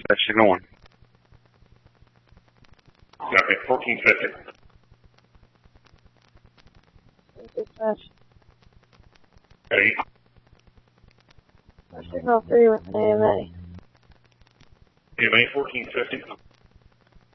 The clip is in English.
dispatch signal 1. Copy, 1450. Dispatch. Hey, Signal 3 with AMA. AMA 1450.